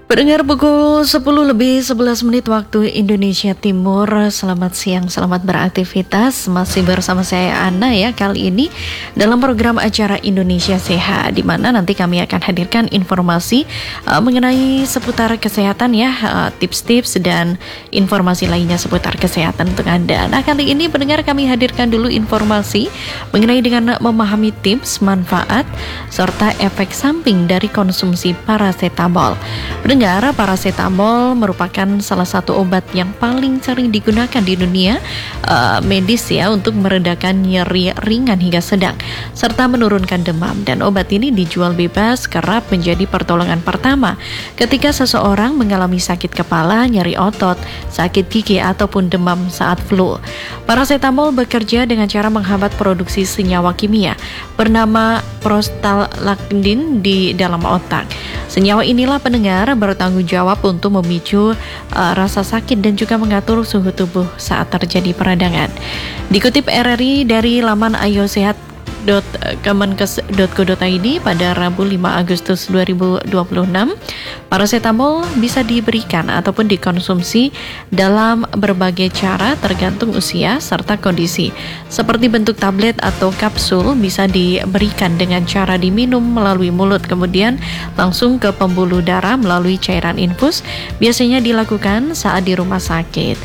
Pendengar pukul 10 lebih 11 menit waktu Indonesia Timur. Selamat siang, selamat beraktivitas. Masih bersama saya Ana ya kali ini dalam program acara Indonesia Sehat, di mana nanti kami akan hadirkan informasi mengenai seputar kesehatan ya, tips-tips dan informasi lainnya seputar kesehatan untuk Anda. Nah, kali ini pendengar kami hadirkan dulu informasi mengenai dengan memahami tips, manfaat serta efek samping dari konsumsi paracetamol. Pendengar, paracetamol merupakan salah satu obat yang paling sering digunakan di dunia medis ya, untuk meredakan nyeri ringan hingga sedang serta menurunkan demam, dan obat ini dijual bebas kerap menjadi pertolongan pertama ketika seseorang mengalami sakit kepala, nyeri otot, sakit gigi ataupun demam saat flu. Paracetamol bekerja dengan cara menghambat produksi senyawa kimia bernama prostaglandin di dalam otak. Senyawa inilah pendengar bertanggung jawab untuk memicu rasa sakit dan juga mengatur suhu tubuh saat terjadi peradangan. Dikutip RRI dari laman ayosehat.kemenkes.go.id pada Rabu 5 Agustus 2026, paracetamol bisa diberikan ataupun dikonsumsi dalam berbagai cara tergantung usia serta kondisi. Seperti bentuk tablet atau kapsul, bisa diberikan dengan cara diminum melalui mulut kemudian langsung ke pembuluh darah melalui cairan infus, biasanya dilakukan saat di rumah sakit.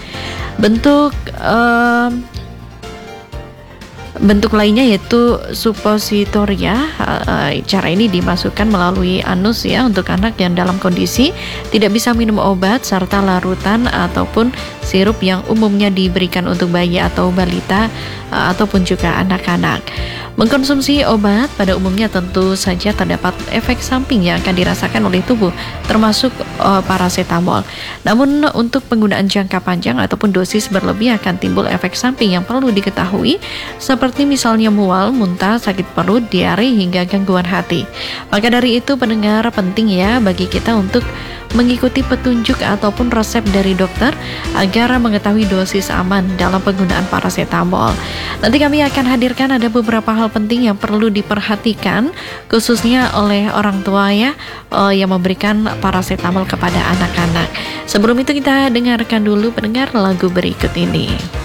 Bentuk lainnya yaitu supositoria. Cara ini dimasukkan melalui anus ya untuk anak yang dalam kondisi tidak bisa minum obat, serta larutan ataupun sirup yang umumnya diberikan untuk bayi atau balita ataupun juga anak-anak. Mengkonsumsi obat pada umumnya tentu saja terdapat efek samping yang akan dirasakan oleh tubuh, termasuk paracetamol. Namun untuk penggunaan jangka panjang ataupun dosis berlebih akan timbul efek samping yang perlu diketahui, seperti misalnya mual, muntah, sakit perut, diare, hingga gangguan hati. Maka dari itu pendengar, penting ya bagi kita untuk mengikuti petunjuk ataupun resep dari dokter agar mengetahui dosis aman dalam penggunaan paracetamol. Nanti kami akan hadirkan ada beberapa hal penting yang perlu diperhatikan khususnya oleh orang tua ya, yang memberikan paracetamol kepada anak-anak. Sebelum itu kita dengarkan dulu pendengar lagu berikut ini.